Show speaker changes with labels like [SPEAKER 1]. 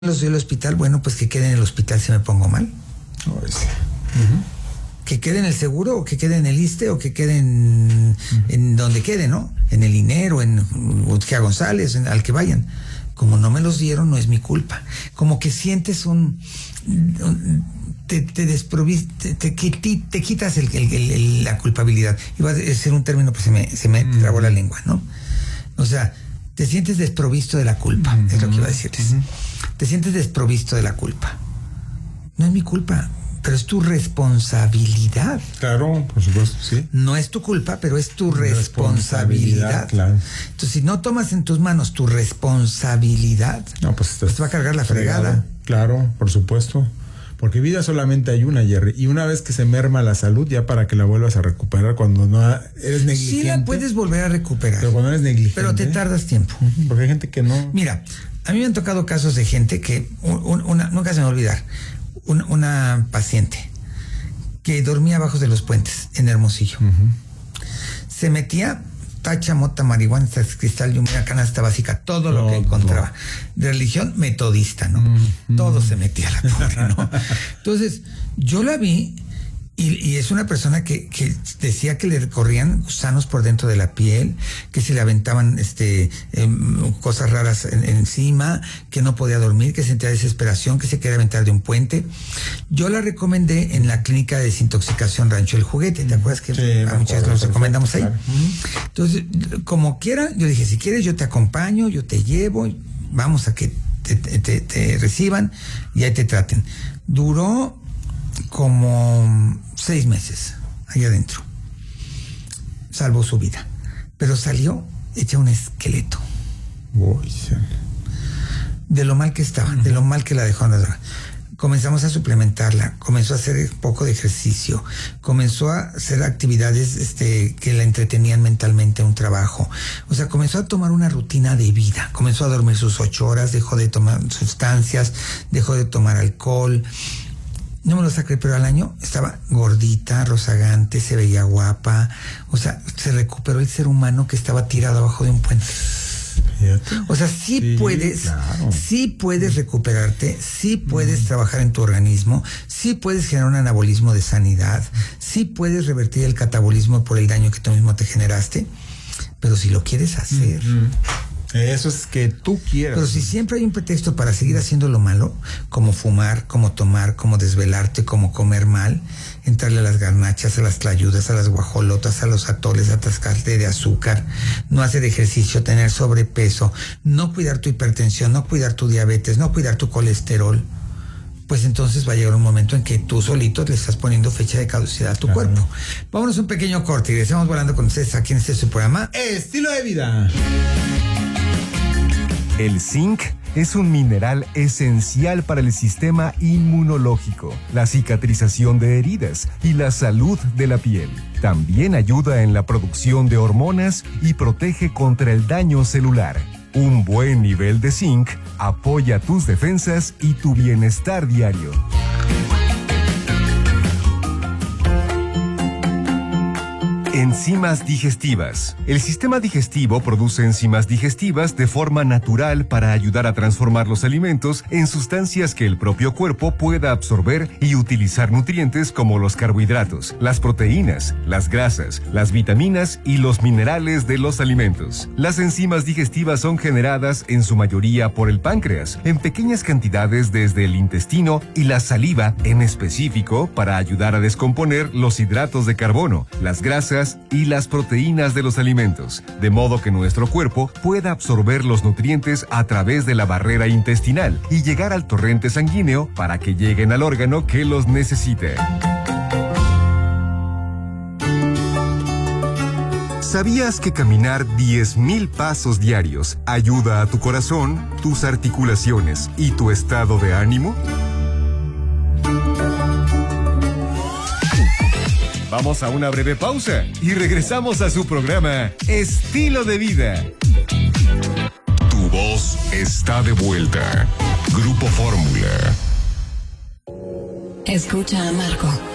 [SPEAKER 1] los del hospital, bueno, pues que quede en el hospital si me pongo mal. Que quede en el seguro, o que quede en el ISSSTE, o que quede en donde quede, ¿no? En el INER, o en Utgia González, al que vayan. Como no me los dieron, no es mi culpa. Como que sientes te quitas la culpabilidad. Iba a ser un término, pues se me trabó la lengua, ¿no? O sea, te sientes desprovisto de la culpa, es lo que iba a decirles. Te sientes desprovisto de la culpa. No es mi culpa, pero es tu responsabilidad.
[SPEAKER 2] Claro, por supuesto, sí.
[SPEAKER 1] No es tu culpa, pero es tu responsabilidad.
[SPEAKER 2] Claro.
[SPEAKER 1] Entonces, si no tomas en tus manos tu responsabilidad,
[SPEAKER 2] pues
[SPEAKER 1] te va a cargar la fregada.
[SPEAKER 2] Claro, por supuesto. Porque vida solamente hay una, Jerry. Y una vez que se merma la salud, ya para que la vuelvas a recuperar cuando no eres negligente.
[SPEAKER 1] Sí la puedes volver a recuperar.
[SPEAKER 2] Pero cuando eres negligente.
[SPEAKER 1] Pero te tardas tiempo.
[SPEAKER 2] Porque hay gente que no.
[SPEAKER 1] Mira, a mí me han tocado casos de gente que, nunca se me va a olvidar, una paciente que dormía abajo de los puentes en Hermosillo. Se metía tacha, mota, marihuana, cristal, una canasta básica, todo lo que encontraba. De religión metodista, ¿no? Todo se metía la pobre, ¿no? Entonces, yo la vi y es una persona que decía que le corrían gusanos por dentro de la piel, que se le aventaban cosas raras encima, que no podía dormir, que sentía desesperación, que se quería aventar de un puente. Yo la recomendé en la clínica de desintoxicación Rancho El Juguete. ¿Te acuerdas que a muchas los recomendamos ahí? Claro. Entonces, como quiera, yo dije, si quieres yo te acompaño, yo te llevo, vamos a que te reciban y ahí te traten. Duró como 6 meses ahí adentro. Salvó su vida. Pero salió hecha un esqueleto. De lo mal que estaba, de lo mal que la dejó andar. Comenzamos a suplementarla, comenzó a hacer poco de ejercicio, comenzó a hacer actividades que la entretenían mentalmente, un trabajo. O sea, comenzó a tomar una rutina de vida, comenzó a dormir sus 8 horas, dejó de tomar sustancias, dejó de tomar alcohol. No me lo saqué, pero al año estaba gordita, rozagante, se veía guapa. O sea, se recuperó el ser humano que estaba tirado abajo de un puente. Fíjate. O sea, sí puedes recuperarte, sí puedes trabajar en tu organismo, sí puedes generar un anabolismo de sanidad, sí puedes revertir el catabolismo por el daño que tú mismo te generaste, pero si lo quieres hacer.
[SPEAKER 2] Eso es que tú quieras.
[SPEAKER 1] Pero si siempre hay un pretexto para seguir haciendo lo malo, como fumar, como tomar, como desvelarte, como comer mal, entrarle a las garnachas, a las tlayudas, a las guajolotas, a los atoles, atascarte de azúcar, no hacer ejercicio, tener sobrepeso, no cuidar tu hipertensión, no cuidar tu diabetes, no cuidar tu colesterol, pues entonces va a llegar un momento en que tú solito le estás poniendo fecha de caducidad a tu cuerpo. Vámonos a un pequeño corte y regresamos volando con ustedes aquí en su programa
[SPEAKER 2] Estilo de Vida.
[SPEAKER 3] El zinc es un mineral esencial para el sistema inmunológico, la cicatrización de heridas y la salud de la piel. También ayuda en la producción de hormonas y protege contra el daño celular. Un buen nivel de zinc apoya tus defensas y tu bienestar diario. Enzimas digestivas. El sistema digestivo produce enzimas digestivas de forma natural para ayudar a transformar los alimentos en sustancias que el propio cuerpo pueda absorber y utilizar nutrientes como los carbohidratos, las proteínas, las grasas, las vitaminas y los minerales de los alimentos. Las enzimas digestivas son generadas en su mayoría por el páncreas, en pequeñas cantidades desde el intestino y la saliva en específico para ayudar a descomponer los hidratos de carbono, las grasas y las proteínas de los alimentos, de modo que nuestro cuerpo pueda absorber los nutrientes a través de la barrera intestinal y llegar al torrente sanguíneo para que lleguen al órgano que los necesite. ¿Sabías que caminar 10,000 pasos diarios ayuda a tu corazón, tus articulaciones y tu estado de ánimo? Vamos a una breve pausa y regresamos a su programa Estilo de Vida. Tu voz está de vuelta. Grupo Fórmula.
[SPEAKER 4] Escucha a Marco.